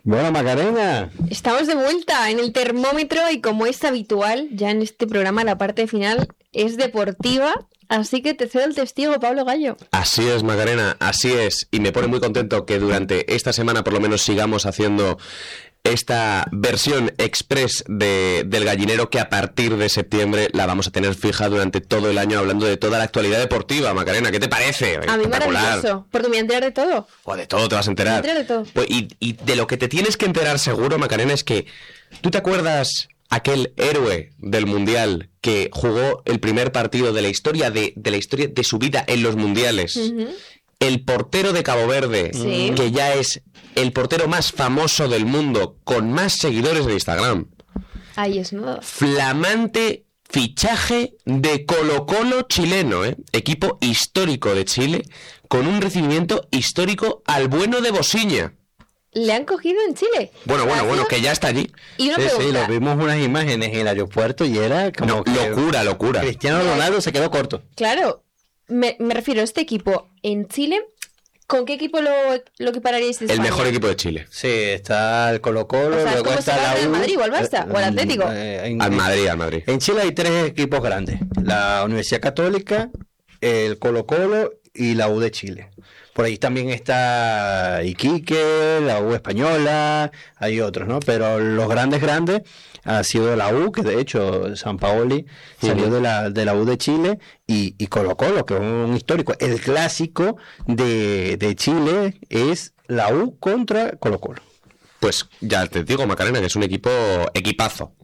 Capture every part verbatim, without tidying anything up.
Bueno, Macarena. Estamos de vuelta en el termómetro y como es habitual, ya en este programa la parte final es deportiva, así que te cedo el testigo, Pablo Gallo. Así es, Macarena, así es. Y me pone muy contento que durante esta semana por lo menos sigamos haciendo esta versión express de, del gallinero, que a partir de septiembre la vamos a tener fija durante todo el año, hablando de toda la actualidad deportiva. Macarena, ¿qué te parece? A mí maravilloso, porque me voy a enterar de todo. O de todo te vas a enterar. Me voy a enterar de todo. Pues, y, y de lo que te tienes que enterar seguro, Macarena, es que ¿tú te acuerdas aquel héroe del Mundial que jugó el primer partido de la historia de, de la historia de su vida en los mundiales? Uh-huh. El portero de Cabo Verde, sí, que ya es el portero más famoso del mundo, con más seguidores de Instagram. Ahí es, ¿no? Flamante fichaje de Colo-Colo chileno, ¿eh? Equipo histórico de Chile, con un recibimiento histórico al bueno de Bosiña. ¿Le han cogido en Chile? Bueno, bueno, bueno, que ya está allí. Y una sí, pregunta. sí, lo vimos unas imágenes en el aeropuerto y era como no, que locura, locura. Cristiano Ronaldo se quedó corto. Claro, me, me refiero a este equipo en Chile. ¿Con qué equipo lo, lo equipararíais de España? El mejor equipo de Chile. Sí, está el Colo-Colo, o sea, luego ¿cómo está se la el U. Madrid o al Barça? ¿O al Atlético? Eh, en, al Madrid, al Madrid. En Chile hay tres equipos grandes. La Universidad Católica, el Colo-Colo y la U de Chile. Por ahí también está Iquique, la U española, hay otros, ¿no? Pero los grandes, grandes ha sido la U, que de hecho Sampaoli salió de la, de la U de Chile, y, y Colo-Colo, que es un histórico. El clásico de, de Chile es la U contra Colo-Colo. Pues ya te digo, Macarena, que es un equipo equipazo.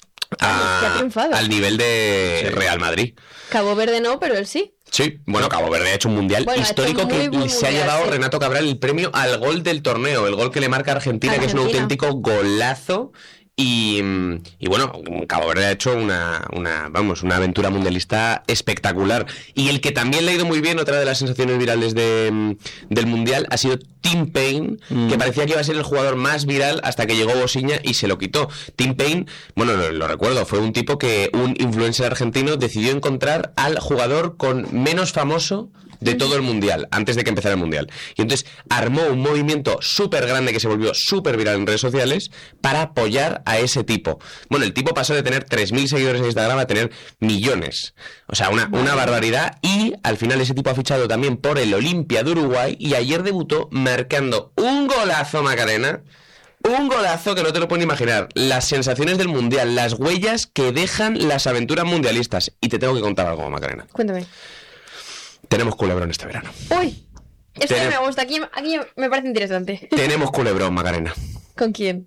A, que ha triunfado. Al nivel de sí. Real Madrid. Cabo Verde no, pero él sí. Sí, bueno, Cabo Verde ha hecho un mundial bueno, histórico que se mundial, ha llevado sí. Renato Cabral el premio al gol del torneo, el gol que le marca a Argentina, Argentina. que es un auténtico golazo. Y, y bueno, Cabo Verde ha hecho una, una, vamos, una aventura mundialista espectacular. Y el que también le ha ido muy bien, otra de las sensaciones virales de, del Mundial, ha sido Tim Payne, mm. que parecía que iba a ser el jugador más viral hasta que llegó Bosiña y se lo quitó. Tim Payne, bueno, lo, lo recuerdo, fue un tipo que un influencer argentino decidió encontrar al jugador con menos famoso de todo el Mundial, antes de que empezara el Mundial. Y entonces armó un movimiento súper grande que se volvió súper viral en redes sociales para apoyar a ese tipo. Bueno, el tipo pasó de tener tres mil seguidores en Instagram a tener millones. O sea, una, una barbaridad. Y al final ese tipo ha fichado también por el Olimpia de Uruguay y ayer debutó marcando un golazo, Macarena. Un golazo que no te lo puedes imaginar. Las sensaciones del Mundial, las huellas que dejan las aventuras mundialistas. Y te tengo que contar algo, Macarena. Cuéntame. Tenemos culebrón este verano. ¡Uy! Esto Ten... me gusta, aquí, aquí me parece interesante. Tenemos culebrón, Macarena. ¿Con quién?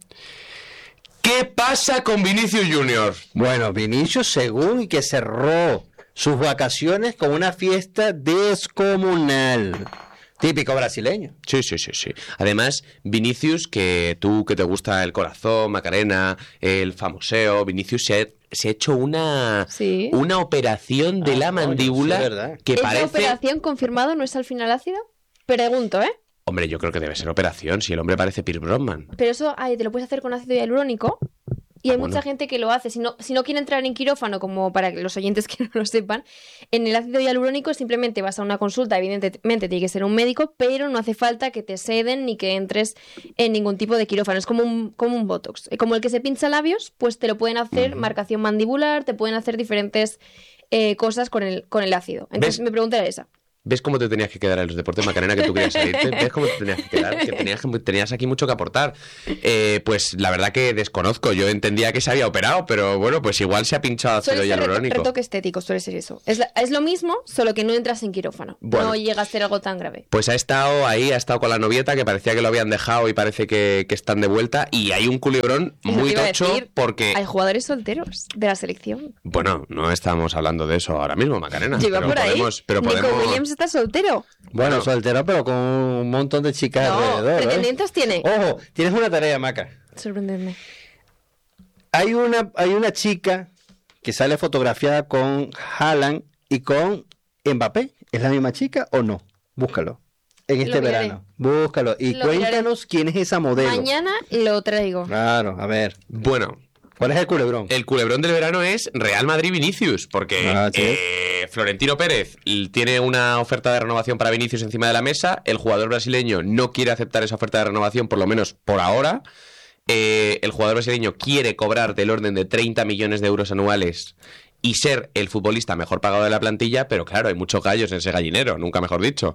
¿Qué pasa con Vinicius Junior? Bueno, Vinicius, según que cerró sus vacaciones con una fiesta descomunal. Típico brasileño. Sí, sí, sí, sí. Además, Vinicius, que tú que te gusta el corazón, Macarena, el famoseo, Vinicius se ha, se ha hecho una, ¿Sí? una operación de ah, la mandíbula coño, sí, que ¿Es parece... ¿Es la operación confirmado? ¿No es al final ácido? Pregunto, ¿eh? Hombre, yo creo que debe ser operación, si el hombre parece Pierce Brosnan. Pero eso ay, te lo puedes hacer con ácido hialurónico. Y hay bueno. mucha gente que lo hace. Si no, si no quiere entrar en quirófano, como para los oyentes que no lo sepan, en el ácido hialurónico simplemente vas a una consulta, evidentemente tiene que ser un médico, pero no hace falta que te seden ni que entres en ningún tipo de quirófano. Es como un, como un botox. Como el que se pincha labios, pues te lo pueden hacer, uh-huh. marcación mandibular, te pueden hacer diferentes eh, cosas con el, con el ácido. Entonces, ¿ves? Mi pregunta era esa. ¿Ves cómo te tenías que quedar en los deportes, Macarena, que tú querías salirte? ¿Ves cómo te tenías que quedar? Que tenías, tenías aquí mucho que aportar. Eh, pues la verdad que desconozco. Yo entendía que se había operado, pero bueno, pues igual se ha pinchado ácido hialurónico. Reto, retoque estético suele ser eso. Es, la, es lo mismo, solo que no entras en quirófano. Bueno, no llega a ser algo tan grave. Pues ha estado ahí, ha estado con la novieta, que parecía que lo habían dejado y parece que, que están de vuelta. Y hay un culebrón muy tocho decir, porque... Hay jugadores solteros de la selección. Bueno, no estamos hablando de eso ahora mismo, Macarena. Lleva por ahí. Podemos, pero Nico podemos... Williams está soltero. Bueno, no. soltero, pero con un montón de chicas no, alrededor. ¿pretendientes ¿eh? tiene? Ojo, tienes una tarea, Maca. Sorprenderme. Hay una, hay una chica que sale fotografiada con Haaland y con Mbappé. ¿Es la misma chica o no? Búscalo. En este verano. Búscalo. Y lo cuéntanos miraré. Quién es esa modelo. Mañana lo traigo. Claro, a ver. Bueno, ¿Cuál es el culebrón? El culebrón del verano es Real Madrid-Vinicius, porque ah, ¿sí? eh, Florentino Pérez tiene una oferta de renovación para Vinicius encima de la mesa, el jugador brasileño no quiere aceptar esa oferta de renovación, por lo menos por ahora. Eh, el jugador brasileño quiere cobrar del orden de treinta millones de euros anuales y ser el futbolista mejor pagado de la plantilla, pero claro, hay muchos gallos en ese gallinero, nunca mejor dicho.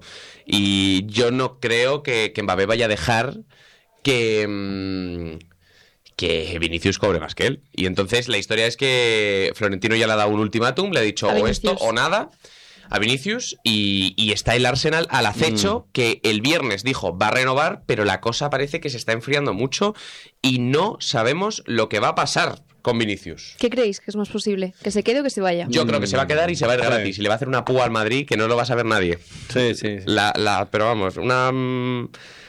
Y yo no creo que, que Mbappé vaya a dejar que... Mmm, que Vinicius cobre más que él. Y entonces la historia es que Florentino ya le ha dado un ultimátum, le ha dicho o esto o nada a Vinicius, y, y está el Arsenal al acecho, mm. que el viernes dijo va a renovar, pero la cosa parece que se está enfriando mucho y no sabemos lo que va a pasar con Vinicius. ¿Qué creéis que es más posible? ¿Que se quede o que se vaya? Yo mm. creo que se va a quedar y se va a ir gratis, y le va a hacer una púa al Madrid que no lo va a saber nadie. Sí, sí. sí. La, la, pero vamos, una um,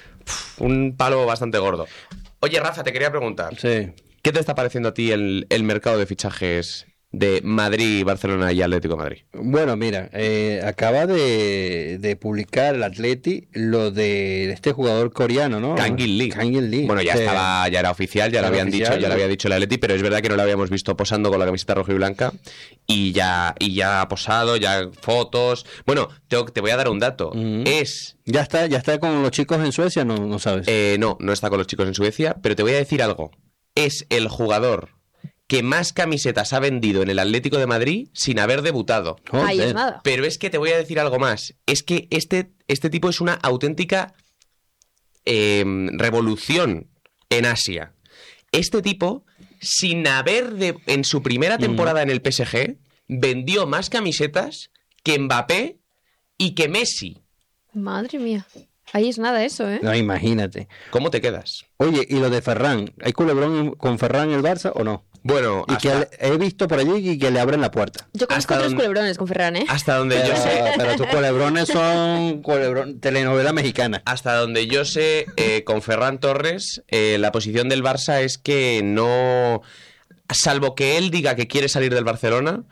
un palo bastante gordo. Oye, Rafa, te quería preguntar. Sí. ¿Qué te está pareciendo a ti el, el mercado de fichajes de Madrid, Barcelona y Atlético de Madrid? Bueno, mira, eh, acaba de, de publicar el Atleti lo de este jugador coreano, ¿no? Kangin Lee. Kangin Lee. Bueno, ya sí. estaba, ya era oficial, ya lo habían oficial, dicho, ya ¿no? lo había dicho el Atleti, pero es verdad que no lo habíamos visto posando con la camiseta roja y blanca y ya, y ya ha posado, ya fotos. Bueno, te, te voy a dar un dato. Uh-huh. Es... ¿Ya está, ya está con los chicos en Suecia? No, no sabes. Eh, no, no está con los chicos en Suecia, pero te voy a decir algo. Es el jugador que más camisetas ha vendido en el Atlético de Madrid sin haber debutado. Ahí es nada. Pero es que te voy a decir algo más. Es que este, este tipo es una auténtica eh, revolución en Asia. Este tipo, sin haber de, en su primera temporada mm. en el P S G, vendió más camisetas que Mbappé y que Messi. Madre mía. Ahí es nada eso, ¿eh? No, imagínate. ¿Cómo te quedas? Oye, ¿y lo de Ferran? ¿Hay culebrón con Ferran en el Barça o no? Bueno, y hasta... que he visto por allí y que le abren la puerta. Yo conozco tres donde... culebrones con Ferran, ¿eh? Hasta donde pero, yo sé... Pero tus culebrones son culebrón, telenovela mexicana. Hasta donde yo sé, eh, con Ferran Torres, eh, la posición del Barça es que no... Salvo que él diga que quiere salir del Barcelona...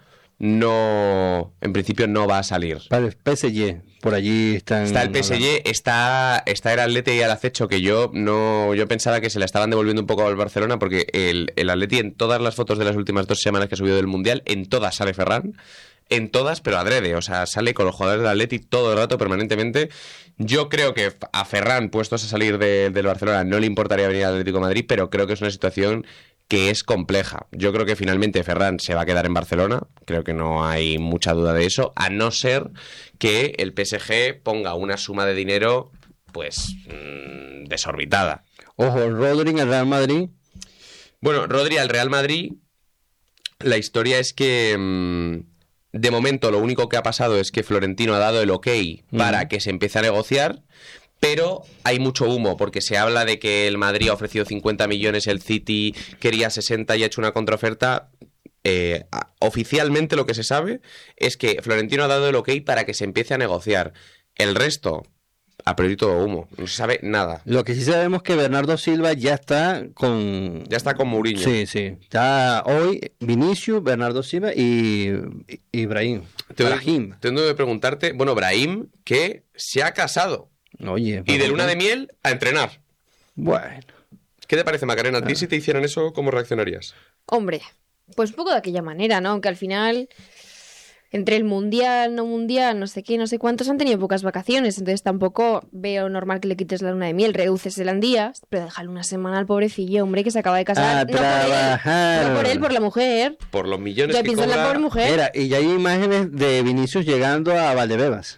No, en principio no va a salir. Para el P S G, por allí están... Está el P S G, está, está el Atleti y el acecho, que yo no yo pensaba que se la estaban devolviendo un poco al Barcelona, porque el, el Atleti en todas las fotos de las últimas dos semanas que ha subido del Mundial, en todas sale Ferran, en todas, pero adrede, o sea, sale con los jugadores del Atleti todo el rato, permanentemente. Yo creo que a Ferran, puestos a salir de, del Barcelona, no le importaría venir al Atlético de Madrid, pero creo que es una situación... que es compleja. Yo creo que finalmente Ferran se va a quedar en Barcelona, creo que no hay mucha duda de eso, a no ser que el P S G ponga una suma de dinero, pues, mmm, desorbitada. Ojo, Rodri al Real Madrid. Bueno, Rodri al Real Madrid, la historia es que, mmm, de momento, lo único que ha pasado es que Florentino ha dado el ok para mm. que se empiece a negociar. Pero hay mucho humo, porque se habla de que el Madrid ha ofrecido cincuenta millones, el City quería sesenta y ha hecho una contraoferta. Eh, oficialmente lo que se sabe es que Florentino ha dado el ok para que se empiece a negociar. El resto, a priori todo humo, no se sabe nada. Lo que sí sabemos es que Bernardo Silva ya está con... Ya está con Mourinho. Sí, sí. Está hoy Vinicius, Bernardo Silva y, y Brahim. Te Brahim. Tengo que preguntarte, bueno, Brahim, que se ha casado. Oye, y de luna de miel a entrenar. Bueno. ¿Qué te parece, Macarena? ¿A ti si te hicieran eso, cómo reaccionarías? Hombre, pues un poco de aquella manera, ¿no? Aunque al final, entre el mundial, no mundial, no sé qué, no sé cuántos, han tenido pocas vacaciones. Entonces tampoco veo normal que le quites la luna de miel. Reduces en días, pero déjale una semana al pobrecillo, hombre, que se acaba de casar. A no trabajar. por él, no por él, por la mujer. Por los millones ya que piensa cobra... en la pobre mujer. Mira, y ya hay imágenes de Vinicius llegando a Valdebebas.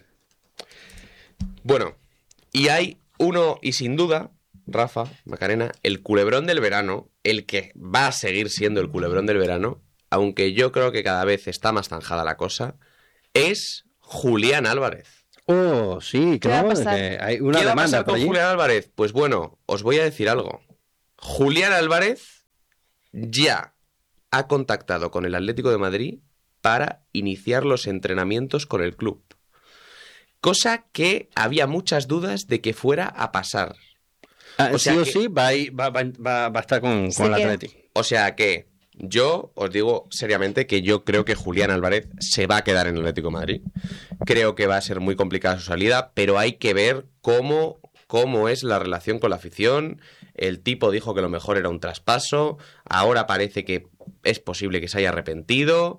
Bueno... Y hay uno, y sin duda, Rafa, Macarena, el culebrón del verano, el que va a seguir siendo el culebrón del verano, aunque yo creo que cada vez está más zanjada la cosa, es Julián Álvarez. Oh, sí, claro, que hay una ¿Qué va demanda a pasar por con allí? Julián Álvarez? Pues bueno, os voy a decir algo. Julián Álvarez ya ha contactado con el Atlético de Madrid para iniciar los entrenamientos con el club. Cosa que había muchas dudas de que fuera a pasar. Ah, o sí sea o que, sí va a, ir, va, va, va a estar con, con el Atlético. O sea que yo os digo seriamente que yo creo que Julián Álvarez se va a quedar en el Atlético de Madrid. Creo que va a ser muy complicada su salida, pero hay que ver cómo, cómo es la relación con la afición. El tipo dijo que lo mejor era un traspaso. Ahora parece que es posible que se haya arrepentido.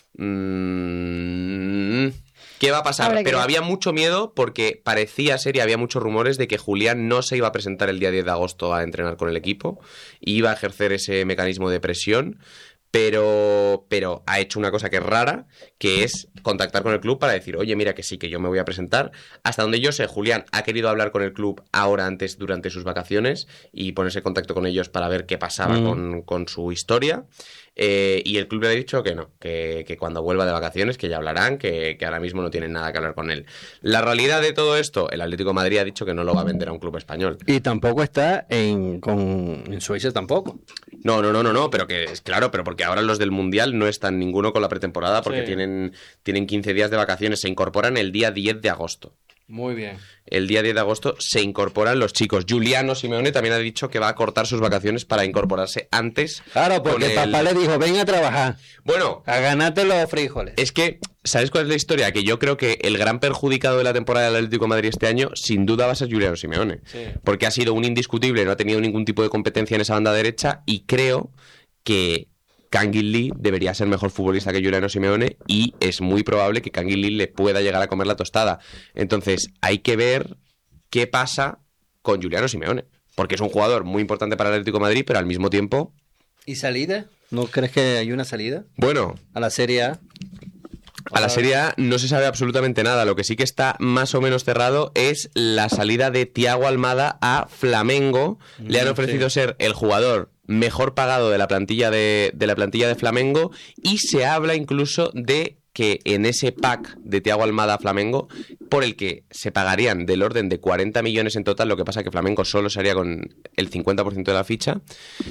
Mm, ¿Qué va a pasar? Habrá que Pero ver. había mucho miedo porque parecía ser y había muchos rumores de que Julián no se iba a presentar el día diez de agosto a entrenar con el equipo. Iba a ejercer ese mecanismo de presión. Pero, pero ha hecho una cosa que es rara, que es contactar con el club para decir, oye, mira que sí, que yo me voy a presentar. Hasta donde yo sé, Julián ha querido hablar con el club ahora antes, durante sus vacaciones, y ponerse en contacto con ellos para ver qué pasaba Mm. con, con su historia. Eh, y el club le ha dicho que no, que, que cuando vuelva de vacaciones, que ya hablarán, que, que ahora mismo no tienen nada que hablar con él. La realidad de todo esto, el Atlético de Madrid ha dicho que no lo va a vender a un club español. Y tampoco está en, con, en Suecia tampoco. No, no, no, no, no, pero que es claro, pero porque ahora los del Mundial no están ninguno con la pretemporada porque Sí. tienen, tienen quince días de vacaciones, se incorporan el día diez de agosto. Muy bien. El día diez de agosto se incorporan los chicos. Giuliano Simeone también ha dicho que va a cortar sus vacaciones para incorporarse antes. Claro, porque con el papá le dijo, ven a trabajar, Bueno, a ganarte los frijoles. es que, ¿sabes cuál es la historia? Que yo creo que el gran perjudicado de la temporada del Atlético de Madrid este año, sin duda va a ser Giuliano Simeone. Sí. Porque ha sido un indiscutible, no ha tenido ningún tipo de competencia en esa banda derecha y creo que Kangin Lee debería ser mejor futbolista que Giuliano Simeone y es muy probable que Kangin Lee le pueda llegar a comer la tostada. Entonces, hay que ver qué pasa con Giuliano Simeone. Porque es un jugador muy importante para el Atlético de Madrid, pero al mismo tiempo... ¿Y salida? ¿No crees que hay una salida Bueno, a la Serie A? a la Serie A no se sabe absolutamente nada. Lo que sí que está más o menos cerrado es la salida de Thiago Almada a Flamengo. Le han Mm, ofrecido sí. ser el jugador mejor pagado de la plantilla de, de la plantilla de Flamengo y se habla incluso de que en ese pack de Thiago Almada a Flamengo, por el que se pagarían del orden de cuarenta millones en total, lo que pasa que Flamengo solo se haría con el cincuenta por ciento de la ficha,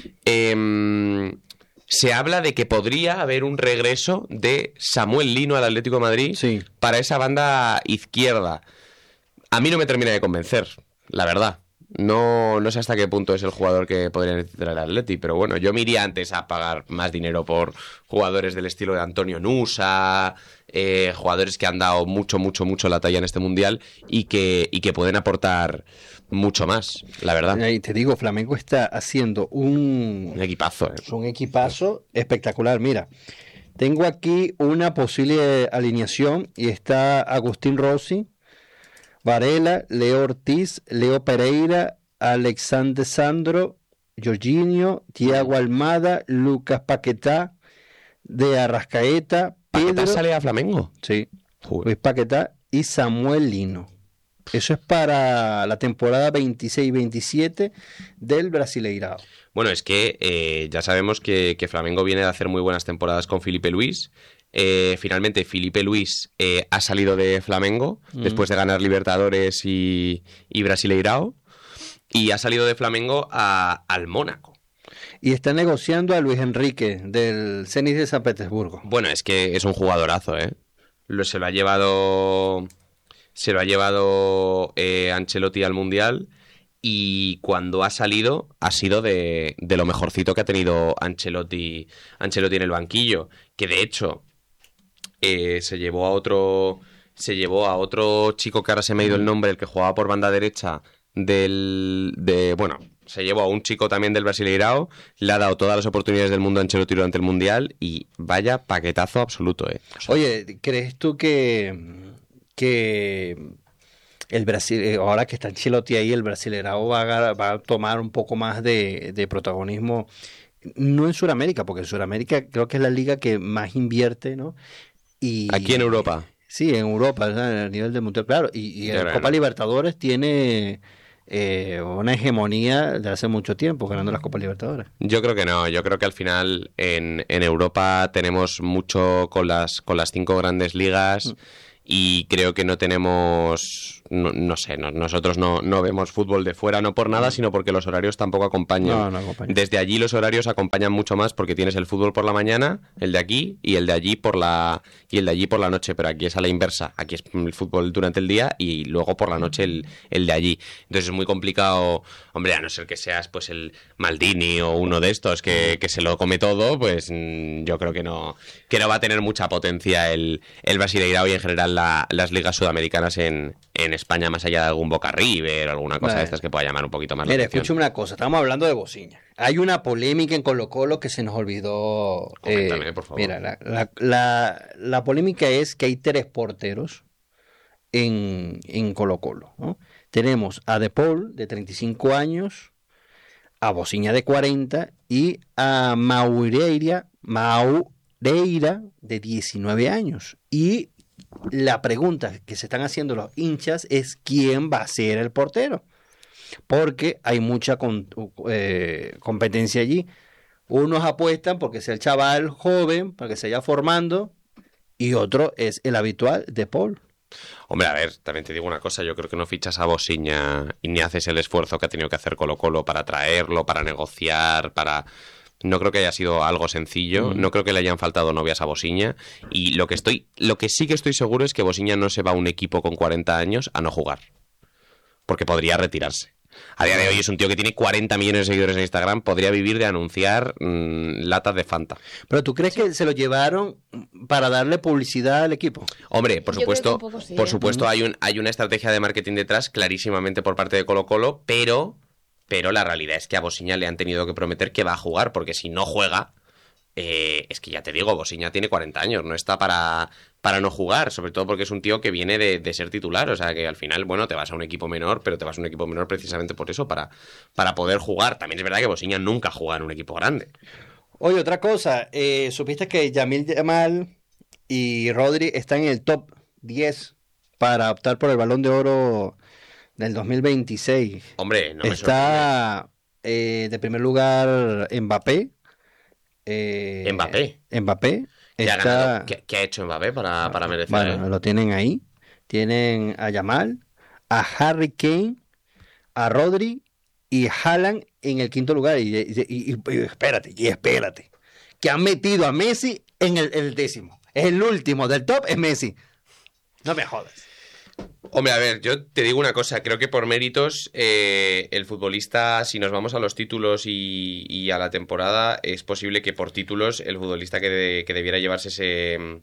eh, se habla de que podría haber un regreso de Samuel Lino al Atlético de Madrid Sí. para esa banda izquierda. A mí no me termina de convencer, la verdad. No, no sé hasta qué punto es el jugador que podría necesitar el Atleti, pero bueno, yo me iría antes a pagar más dinero por jugadores del estilo de Antonio Nusa, eh, jugadores que han dado mucho, mucho, mucho la talla en este Mundial y que, y que pueden aportar mucho más, la verdad. Y te digo, Flamengo está haciendo un, Un equipazo, ¿eh? un equipazo espectacular. Mira, tengo aquí una posible alineación y está Agustín Rossi, Varela, Leo Ortiz, Leo Pereira, Alexander Sandro, Jorginho, Thiago Almada, Lucas Paquetá, de Arrascaeta, ¿Paquetá Pedro, sale a Flamengo? sí, Joder. Luis Paquetá y Samuel Lino. Eso es para la temporada veintiséis veintisiete del Brasileirao. Bueno, es que eh, ya sabemos que, que Flamengo viene de hacer muy buenas temporadas con Felipe Luis. Eh, finalmente, Felipe Luis eh, ha salido de Flamengo Mm. después de ganar Libertadores y, y Brasileirao. Y ha salido de Flamengo a- al Mónaco. Y está negociando a Luis Enrique del Zenit de San Petersburgo. Bueno, es que es un jugadorazo, ¿eh? Lo, se lo ha llevado. Se lo ha llevado eh, Ancelotti al Mundial. Y cuando ha salido, ha sido de, de lo mejorcito que ha tenido Ancelotti, Ancelotti en el banquillo. Que de hecho, eh, se llevó a otro. Se llevó a otro chico que ahora se me ha ido el nombre, el que jugaba por banda derecha del. De, bueno, se llevó a un chico también del Brasileirao, le ha dado todas las oportunidades del mundo a Ancelotti durante el Mundial y vaya paquetazo absoluto, eh. O sea, Oye, ¿crees tú que, que el Brasil, eh, ahora que está Ancelotti ahí, el Brasileirao va a, agar- va a tomar un poco más de, de protagonismo? No en Sudamérica, porque en Sudamérica creo que es la liga que más invierte, ¿no? Y, aquí en Europa. Sí, en Europa, ¿no? A nivel de mundial, claro. Y, y Qué la bueno. Copa Libertadores tiene eh, una hegemonía de hace mucho tiempo ganando las Copas Libertadores. Yo creo que no, yo creo que al final en, en Europa tenemos mucho con las, con las cinco grandes ligas y creo que no tenemos, no, no sé, no- nosotros no, no vemos fútbol de fuera, no por nada, sino porque los horarios tampoco acompañan. No, no acompaña. Desde allí los horarios acompañan mucho más porque tienes el fútbol por la mañana, el de aquí, y el de allí por la y el de allí por la noche, pero aquí es a la inversa, aquí es el fútbol durante el día y luego por la noche el, el de allí. Entonces es muy complicado, hombre, a no ser que seas pues el Maldini o uno de estos que, que se lo come todo, pues mm, yo creo que no, que no va a tener mucha potencia el, el Brasileirao y en general la- las ligas sudamericanas en, en España más allá de algún Boca River o alguna cosa vale. de estas que pueda llamar un poquito más Mira, la atención. Escúchame una cosa, estamos hablando de Bociña. Hay una polémica en Colo-Colo que se nos olvidó. Coméntame, eh, por favor. Mira, la, la, la, la polémica es que hay tres porteros en, en Colo-Colo, ¿no? Tenemos a De Paul, de treinta y cinco años, a Bociña, de cuarenta, y a Maureira, Maureira, de diecinueve años. Y la pregunta que se están haciendo los hinchas es quién va a ser el portero, porque hay mucha con, eh, competencia allí. Unos apuestan porque sea el chaval joven, para que se vaya formando, y otro es el habitual, De Paul. Hombre, a ver, también te digo una cosa, yo creo que no fichas a Bociña y ni haces el esfuerzo que ha tenido que hacer Colo-Colo para traerlo, para negociar, para... No creo que haya sido algo sencillo, mm. no creo que le hayan faltado novias a Bociña, y lo que estoy, lo que sí que estoy seguro es que Bociña no se va a un equipo con cuarenta años a no jugar, porque podría retirarse. A día de hoy es un tío que tiene cuarenta millones de seguidores en Instagram, podría vivir de anunciar mmm, latas de Fanta. ¿Pero tú crees que se lo llevaron para darle publicidad al equipo? Hombre, por Yo supuesto, creo que un poco sí, por ¿eh? supuesto Uh-huh. hay un hay una estrategia de marketing detrás clarísimamente por parte de Colo-Colo, pero pero la realidad es que a Bociña le han tenido que prometer que va a jugar, porque si no juega, eh, es que ya te digo, Bociña tiene cuarenta años, no está para, para no jugar, sobre todo porque es un tío que viene de, de ser titular, o sea que al final, bueno, te vas a un equipo menor, pero te vas a un equipo menor precisamente por eso, para, para poder jugar. También es verdad que Bociña nunca juega en un equipo grande. Oye, otra cosa, eh, supiste que Yamil Yamal y Rodri están en el top diez para optar por el Balón de Oro del dos mil veintiséis. Hombre, no me Está eh, de primer lugar Mbappé. Eh, Mbappé. Mbappé. ¿Qué, Está... ha ganado? ¿Qué, ¿Qué ha hecho Mbappé para, para merecer? Bueno, eh? lo tienen ahí. Tienen a Yamal, a Harry Kane, a Rodri y Haaland en el quinto lugar. Y, y, y, y, y espérate, y espérate. Que han metido a Messi en el, el décimo. Es el último del top, es Messi. No me jodas. Hombre, a ver, yo te digo una cosa, creo que por méritos eh, el futbolista, si nos vamos a los títulos y, y a la temporada, es posible que por títulos el futbolista que, de, que debiera llevarse ese,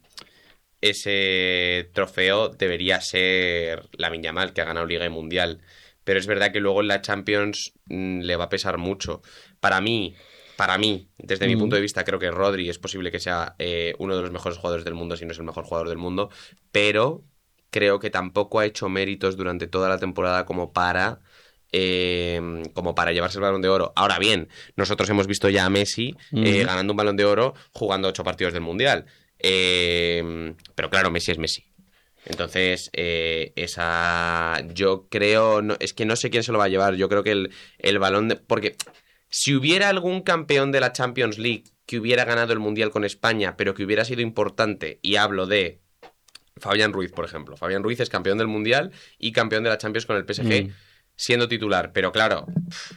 ese trofeo debería ser Lamine Yamal, que ha ganado Liga y Mundial. Pero es verdad que luego en la Champions mmm, le va a pesar mucho. Para mí, para mí, desde mm. mi punto de vista, creo que Rodri es posible que sea eh, uno de los mejores jugadores del mundo, si no es el mejor jugador del mundo, pero... creo que tampoco ha hecho méritos durante toda la temporada como para eh, como para llevarse el Balón de Oro. Ahora bien, nosotros hemos visto ya a Messi mm. eh, ganando un Balón de Oro jugando ocho partidos del Mundial. Eh, pero claro, Messi es Messi. Entonces, eh, esa yo creo... No, es que no sé quién se lo va a llevar. Yo creo que el, el balón de... Porque si hubiera algún campeón de la Champions League que hubiera ganado el Mundial con España, pero que hubiera sido importante, y hablo de... Fabián Ruiz, por ejemplo. Fabián Ruiz es campeón del Mundial y campeón de la Champions con el P S G, mm. siendo titular. Pero claro, pff,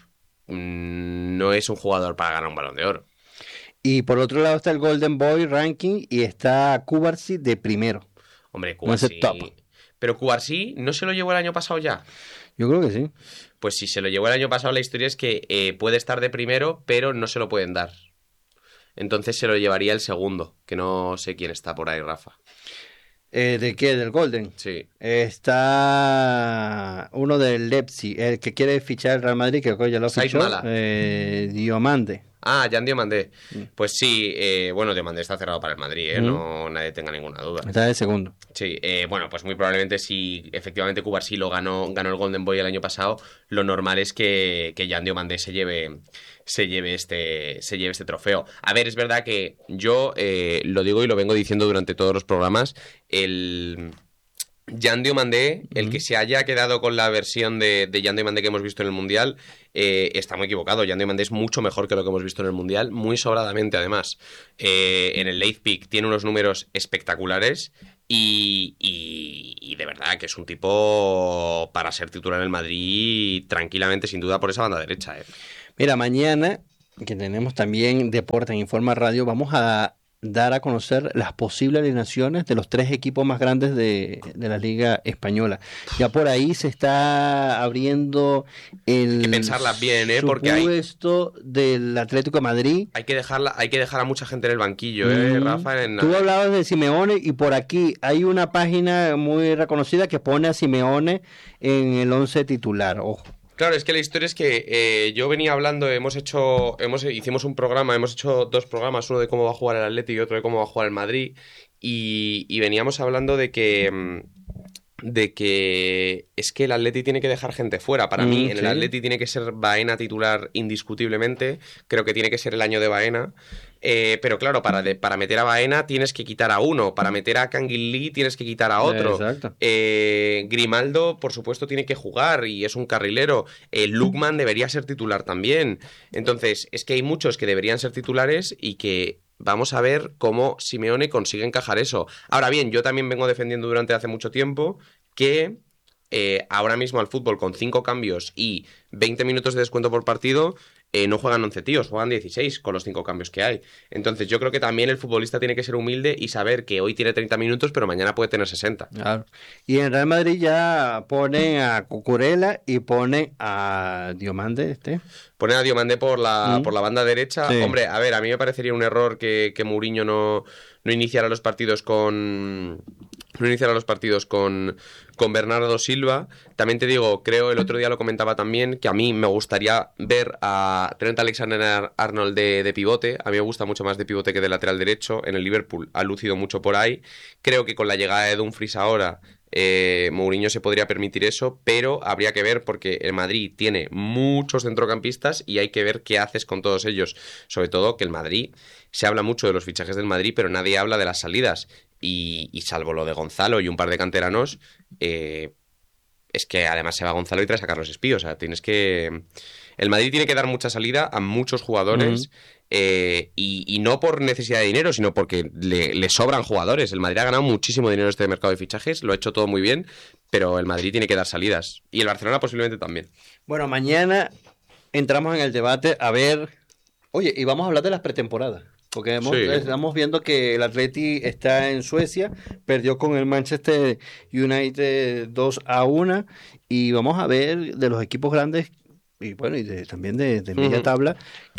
no es un jugador para ganar un Balón de Oro. Y por otro lado está el Golden Boy Ranking y está Cubarsí de primero. Hombre, Cubarsí... No es pero Cubarsí no se lo llevó el año pasado ya. Yo creo que sí. Pues si se lo llevó el año pasado, la historia es que eh, puede estar de primero, pero no se lo pueden dar. Entonces se lo llevaría el segundo, que no sé quién está por ahí, Rafa. Eh, ¿De qué? ¿Del Golden? Sí. Está uno del Leipzig, el que quiere fichar el Real Madrid, que ya lo fichó, eh, Diomande. Ah, Jan Diomandé. Mm. Pues sí, eh, bueno, Diomandé está cerrado para el Madrid, ¿eh? Mm. No nadie tenga ninguna duda. Está de segundo. Sí, eh, bueno, pues muy probablemente si efectivamente Cubarsí lo ganó, ganó el Golden Boy el año pasado, lo normal es que, que Jan Diomandé se lleve... se lleve este se lleve este trofeo. A ver, es verdad que yo eh, lo digo y lo vengo diciendo durante todos los programas, el Jan Diomandé, uh-huh. el que se haya quedado con la versión de, de Jan Diomandé que hemos visto en el Mundial, eh, está muy equivocado. Jan Diomandé es mucho mejor que lo que hemos visto en el Mundial, muy sobradamente además. Eh, en el Leipzig tiene unos números espectaculares y, y, y de verdad que es un tipo para ser titular en el Madrid tranquilamente, sin duda, por esa banda derecha, eh. Mira, mañana, que tenemos también Deporte en Informa Radio, vamos a dar a conocer las posibles alineaciones de los tres equipos más grandes de, de la Liga Española. Ya por ahí se está abriendo el hay que pensarlas bien, ¿eh? Porque hay supuesto del Atlético de Madrid. Hay que dejarla, hay que dejar a mucha gente en el banquillo, ¿eh, Mm. Rafa? En... Tú hablabas de Simeone y por aquí hay una página muy reconocida que pone a Simeone en el once titular. Ojo. Claro, es que la historia es que eh, yo venía hablando, hemos hecho, hemos, hicimos un programa, hemos hecho dos programas, uno de cómo va a jugar el Atlético y otro de cómo va a jugar el Madrid, y, y veníamos hablando de que, de que es que el Atleti tiene que dejar gente fuera. Para Mm, mí, en sí. el Atleti tiene que ser Baena titular indiscutiblemente, creo que tiene que ser el año de Baena. Eh, pero claro, para, de, para meter a Baena tienes que quitar a uno, para meter a Canguilí tienes que quitar a otro. Exacto. Eh, Grimaldo, por supuesto, tiene que jugar y es un carrilero. Eh, Lukman debería ser titular también. Entonces, es que hay muchos que deberían ser titulares y que vamos a ver cómo Simeone consigue encajar eso. Ahora bien, yo también vengo defendiendo durante hace mucho tiempo que eh, ahora mismo al fútbol con cinco cambios y veinte minutos de descuento por partido eh, no juegan once tíos, juegan dieciséis con los cinco cambios que hay. Entonces yo creo que también el futbolista tiene que ser humilde y saber que hoy tiene treinta minutos pero mañana puede tener sesenta. Claro. Y en Real Madrid ya ponen a Cucurella y ponen a Diomande este. Poner a Diomande por la, Mm. por la banda derecha. Sí. Hombre, a ver, a mí me parecería un error que, que Mourinho no, no iniciara los partidos con... No iniciara los partidos con, con Bernardo Silva. También te digo, creo, el otro día lo comentaba también, que a mí me gustaría ver a Trent Alexander-Arnold de, de pivote. A mí me gusta mucho más de pivote que de lateral derecho. En el Liverpool ha lucido mucho por ahí. Creo que con la llegada de Dumfries ahora... Eh, Mourinho se podría permitir eso, pero habría que ver porque el Madrid tiene muchos centrocampistas y hay que ver qué haces con todos ellos. Sobre todo que el Madrid, se habla mucho de los fichajes del Madrid, pero nadie habla de las salidas. Y, y salvo lo de Gonzalo y un par de canteranos, eh, es que además se va Gonzalo y traes a Carlos Espí. O sea, tienes que... El Madrid tiene que dar mucha salida a muchos jugadores. Mm. Eh, y, y no por necesidad de dinero, sino porque le, le sobran jugadores. El Madrid ha ganado muchísimo dinero en este mercado de fichajes, lo ha hecho todo muy bien, pero el Madrid tiene que dar salidas. Y el Barcelona posiblemente también. Bueno, mañana entramos en el debate a ver... Oye, y vamos a hablar de las pretemporadas. Porque hemos, sí. estamos viendo que el Atleti está en Suecia, perdió con el Manchester United dos a uno, y vamos a ver de los equipos grandes y bueno, y de, también de, de media uh-huh. tabla,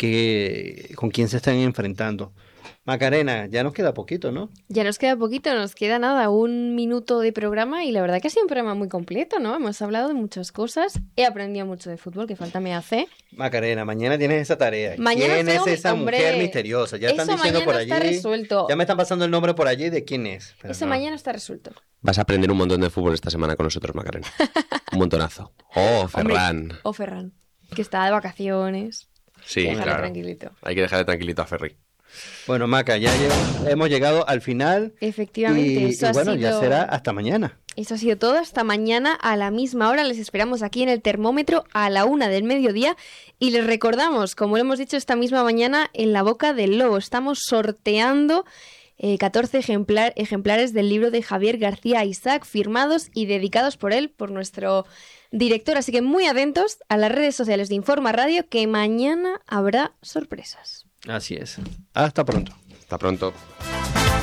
que con quién se están enfrentando. Macarena, ya nos queda poquito, ¿no? Ya nos queda poquito, nos queda nada, un minuto de programa y la verdad que ha sido un programa muy completo, ¿no? Hemos hablado de muchas cosas, he aprendido mucho de fútbol, que falta me hace. Macarena, mañana tienes esa tarea. Mañana ¿Quién tengo, es esa hombre, mujer misteriosa? Ya están diciendo por allí. Está resuelto. Ya me están pasando el nombre por allí de quién es. Eso no. Mañana está resuelto. Vas a aprender un montón de fútbol esta semana con nosotros, Macarena. Un montonazo. Oh, Ferran. Hombre, oh, Ferran. Que está de vacaciones. Sí, Déjale claro. tranquilito. Hay que dejarle tranquilito a Ferri. Bueno, Maca, ya llegamos, hemos llegado al final. Efectivamente, y, eso y bueno, ha sido... ya será hasta mañana. Eso ha sido todo, hasta mañana a la misma hora. Les esperamos aquí en el termómetro a la una del mediodía y les recordamos, como lo hemos dicho esta misma mañana, en La Boca del Lobo estamos sorteando eh, catorce ejemplar, ejemplares del libro de Javier García Isaac, firmados y dedicados por él, por nuestro director. Así que muy atentos a las redes sociales de Informa Radio, que mañana habrá sorpresas. Así es. Hasta pronto. Hasta pronto.